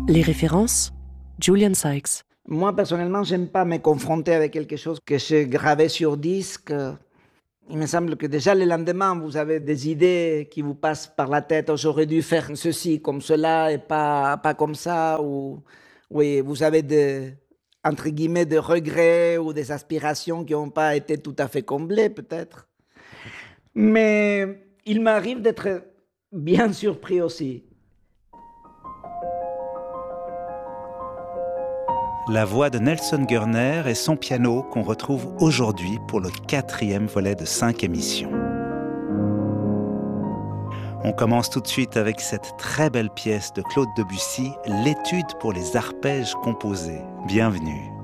Les références, Julian Sykes. Moi, personnellement, j'aime pas me confronter avec quelque chose que j'ai gravé sur disque. Il me semble que déjà le lendemain, vous avez des idées qui vous passent par la tête. Oh, j'aurais dû faire ceci comme cela et pas comme ça. Ou oui, vous avez entre guillemets, des regrets ou des aspirations qui n'ont pas été tout à fait comblées, peut-être. Mais il m'arrive d'être bien surpris aussi. La voix de Nelson Gurner et son piano qu'on retrouve aujourd'hui pour le 4e volet de 5 émissions. On commence tout de suite avec cette très belle pièce de Claude Debussy, l'étude pour les arpèges composés. Bienvenue.